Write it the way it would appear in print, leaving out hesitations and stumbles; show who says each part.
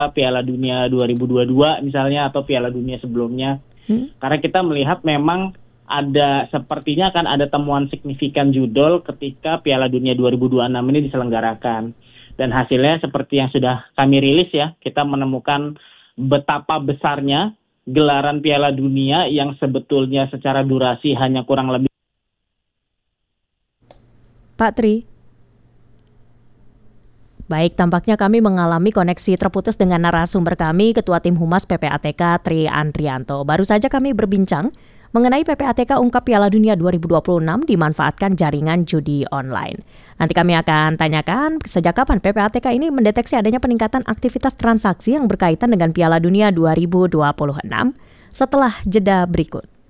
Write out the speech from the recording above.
Speaker 1: Piala Dunia 2022 misalnya atau Piala Dunia sebelumnya. Karena kita melihat memang sepertinya akan ada temuan signifikan judul ketika Piala Dunia 2026 ini diselenggarakan. Dan hasilnya seperti yang sudah kami rilis ya, kita menemukan betapa besarnya gelaran Piala Dunia yang sebetulnya secara durasi hanya kurang lebih.
Speaker 2: Pak Tri. Baik, tampaknya kami mengalami koneksi terputus dengan narasumber kami, Ketua Tim Humas PPATK Tri Andrianto. Baru saja kami berbincang mengenai PPATK ungkap Piala Dunia 2026 dimanfaatkan jaringan judi online. Nanti kami akan tanyakan sejak kapan PPATK ini mendeteksi adanya peningkatan aktivitas transaksi yang berkaitan dengan Piala Dunia 2026 setelah jeda berikut.